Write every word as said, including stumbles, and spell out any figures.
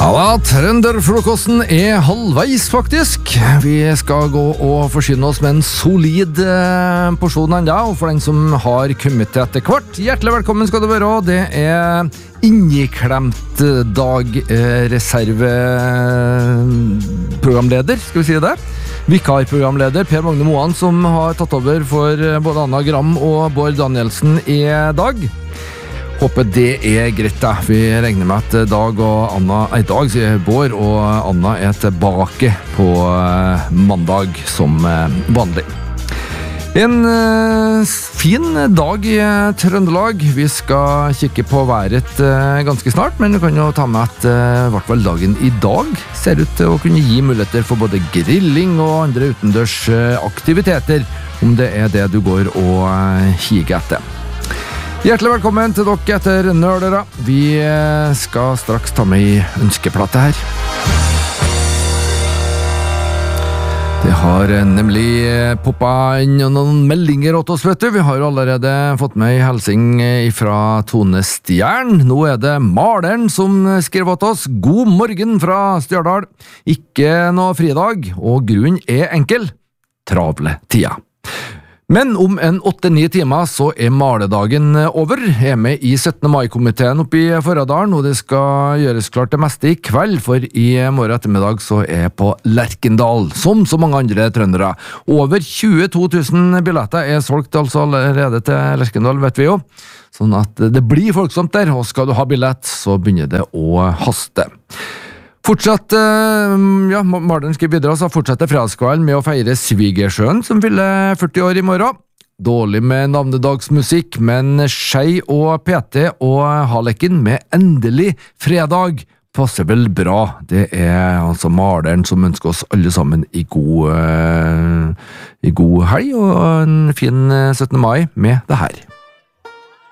Ja, trønderfrokosten er halvveis faktisk. Vi skal gå og forsyne oss med en solid eh, porsjon enda, og for den som har kommet til etter hvert, hjertelig velkommen skal du være. Det er inneklemt dag eh, reserveprogramleder, skal vi si det? Vikarprogramleder Per Magne Moan, som har tatt over for både Anna Gram og Bård Danielsen i dag. Håper det er greit da. Vi regner med at Dag og Anna, nei, Dag sier Bård og Anna er tilbake på uh, mandag som uh, vanlig. En uh, fin dag i Trøndelag. Vi skal kikke på været uh, ganske snart, men vi kan jo ta med at uh, hvert fall dagen i dag ser ut til å kunne gi muligheter for både grilling og andre utendørs uh, aktiviteter, om det er det du går og uh, kikker etter. Hjertelig velkommen til dere etter Nølere. Vi skal straks ta med i ønskeplate her. Det har nemlig poppet inn noen meldinger åt oss, vet du. Vi har jo allerede fått med en hilsing fra Tone Stjern. Nå er det maleren som skriver åt oss. God morgen fra Stjørdal. Ikke noe fridag, og grunnen er enkel. Travle tida. Men om en åtte-ni timer så er maledagen over. Jeg er med i syttende mai-komiteen oppe i Forradalen, og det skal gjøres klart det meste i kveld, for i morgen ettermiddag så er jeg på Lerkendal, som så mange andre trøndere. Over tjueto tusen billetter er solgt altså allerede til Lerkendal, vet vi jo. Sånn at det blir folksomt der, og skal du ha billett, så begynner det å haste. Fortsatt, ja, Marden skal bidra, så fortsetter fredagskvelden med å feire Svigersjøen, som fyller førti år i morgen. Dårlig med navnedagsmusikk, men Skei og P T og Halekken med endelig fredag passer vel bra. Det er altså maleren som ønsker oss alle sammen i god, uh, i god helg, og en fin syttende mai med det her.